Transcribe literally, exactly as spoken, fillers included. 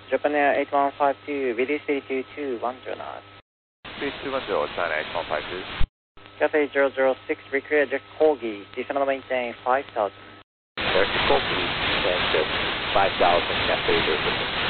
Japan Air eight one five two, release three two two one zero knots. three two one zero, China eight one five two. Cathay zero zero six, recreate Jack Corgi, descend and maintain five thousand. Corgi, descend five thousand, Cathay zero zero six.